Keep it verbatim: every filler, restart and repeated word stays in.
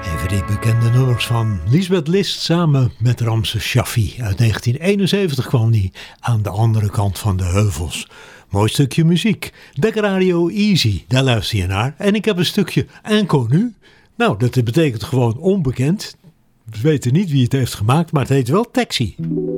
Even die bekende nummers van Liesbeth List samen met Ramses Shaffi. Uit negentien eenenzeventig kwam die aan de andere kant van de heuvels. Mooi stukje muziek. Dekker Radio Easy, daar luister je naar. En ik heb een stukje inconnu. Nou, dat betekent gewoon onbekend. We weten niet wie het heeft gemaakt, maar het heet wel Taxi.